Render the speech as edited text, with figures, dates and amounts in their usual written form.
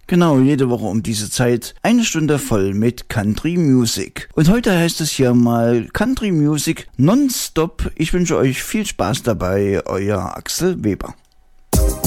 Genau, jede Woche um diese Zeit eine Stunde voll mit Country Music. Und heute heißt es hier mal Country Music nonstop. Ich wünsche euch viel Spaß dabei, euer Axel Weber.